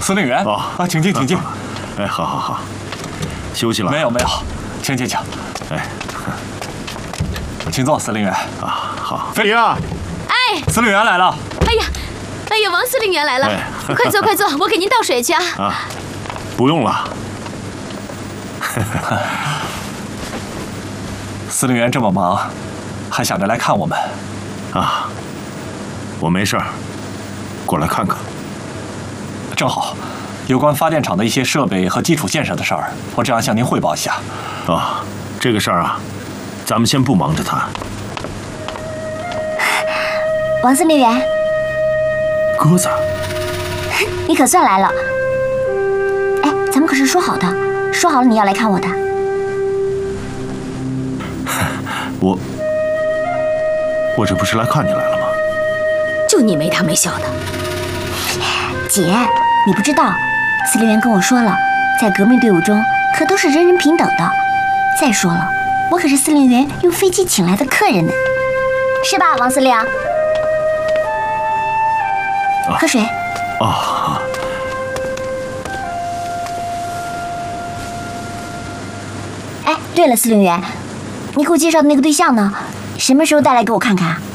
司令员啊，请进，请进。 哎，好，休息了？ 没有，请。 哎， 请坐，司令员。 啊，好。 菲利啊！ 哎， 司令员来了。 哎呀，王司令员来了，快坐，我给您倒水去啊。 啊，不用了。 司令员这么忙，还想着来看我们。 啊，我没事儿，过来看看。 正好，有关发电厂的一些设备和基础建设的事儿，我正要向您汇报一下。 啊，这个事儿啊，咱们先不忙着谈。 王司令员， 鸽子， 你可算来了。哎，咱们可是说好了你要来看我的。 我这不是来看你来了吗？ 就你没大没小的。 姐，你不知道，司令员跟我说了，在革命队伍中可都是人人平等的。再说了，我可是司令员用飞机请来的客人呢，是吧，王司令？喝水。 啊。 哎，对了，司令员，你给我介绍的那个对象呢？什么时候带来给我看看啊？